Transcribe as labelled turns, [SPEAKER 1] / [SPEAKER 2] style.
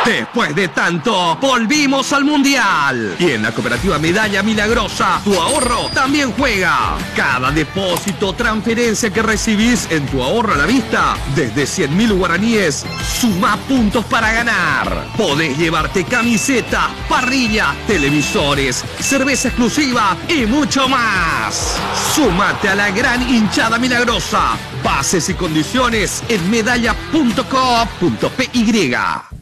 [SPEAKER 1] Después de tanto, volvimos al Mundial. Y en la Cooperativa Medalla Milagrosa, tu ahorro también juega. Cada depósito, transferencia que recibís en tu ahorro a la vista, desde 100.000 guaraníes, suma puntos para ganar. Podés llevarte camisetas, parrillas, televisores, cerveza exclusiva y mucho más. Súmate a la gran hinchada milagrosa. Bases y condiciones en medalla.coop.py.